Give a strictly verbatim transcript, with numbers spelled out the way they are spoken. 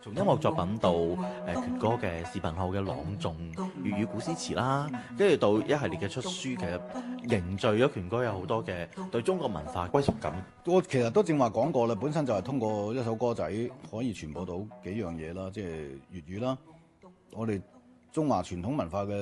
從音樂作品到誒權歌嘅視頻號嘅朗誦粵語古詩詞啦，跟住到一系列嘅出書嘅凝聚咗權歌有好多嘅對中國文化歸屬感。 我其實都正話講過啦，本身就係通過一首歌仔可以傳播到幾樣嘢啦，即係粵語啦，我哋中華傳統文化嘅